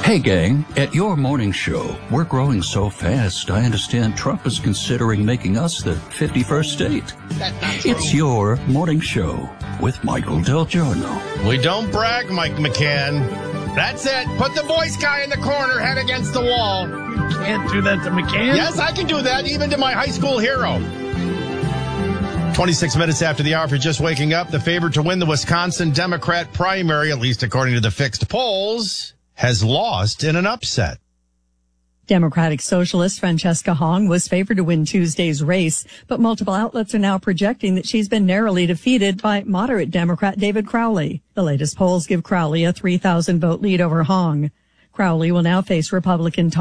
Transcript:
Hey, gang, at your morning show, we're growing so fast, I understand Trump is considering making us the 51st state. It's your morning show with Michael Del Giorno. We don't brag, Mike McCann. That's it. Put the voice guy in the corner, head against the wall. You can't do that to McCann? Yes, I can do that, even to my high school hero. 26 minutes after the hour, for just waking up, the favorite to win the Wisconsin Democrat primary, at least according to the fixed polls, has lost in an upset. Democratic Socialist Francesca Hong was favored to win Tuesday's race, but multiple outlets are now projecting that she's been narrowly defeated by moderate Democrat David Crowley. The latest polls give Crowley a 3,000 vote lead over Hong. Crowley will now face Republican